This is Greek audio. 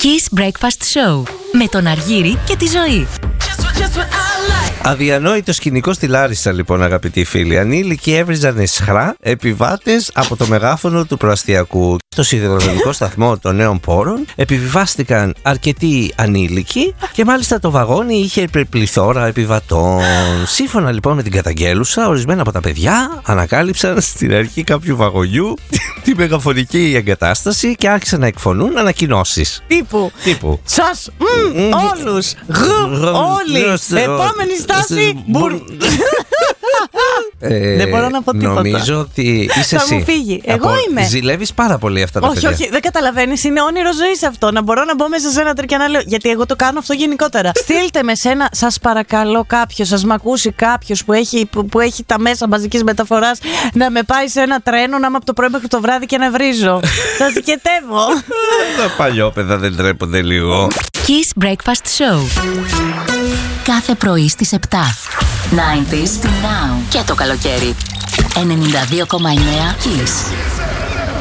Kiss Breakfast Show με τον Αργύρη και τη Ζωή. Αδιανόητο σκηνικό στη Λάρισα, λοιπόν, αγαπητοί φίλοι. Ανήλικοι έβριζαν εσχρά επιβάτες από το μεγάφωνο του προαστιακού. Στο σιδηροδρομικό σταθμό των Νέων Πόρων επιβιβάστηκαν αρκετοί ανήλικοι και μάλιστα το βαγόνι είχε πληθώρα επιβατών. Σύμφωνα λοιπόν με την καταγγέλουσα, ορισμένα από τα παιδιά ανακάλυψαν στην αρχή κάποιου βαγονιού τη μεγαφωνική εγκατάσταση και άρχισαν να εκφωνούν ανακοινώσεις. Τύπου. Σας, όλους, όλοι, επόμενη στάση, δεν μπορώ να πω τίποτα. Νομίζω ότι είσαι εσύ. Θα μου φύγει. Εγώ είμαι. Ζηλεύεις πάρα πολύ αυτά τα παιδιά. Όχι, δεν καταλαβαίνεις. Είναι όνειρο ζωής αυτό. Να μπορώ να μπω μέσα σε ένα τρίκ και να λέω. Γιατί εγώ το κάνω αυτό γενικότερα. Στείλτε με σένα, σας παρακαλώ, κάποιος, σας μ' ακούσει κάποιος που έχει τα μέσα μαζικής μεταφοράς να με πάει σε ένα τρένο, να είμαι από το πρωί μέχρι το βράδυ και να βρίζω. Θα δικαιτεύω. Τα παλιόπαιδα δεν τρέπονται λίγο. Kiss Breakfast Show. Κάθε πρωί στις 7. 90s Now. Και το καλοκαίρι. 92,9 Kiss.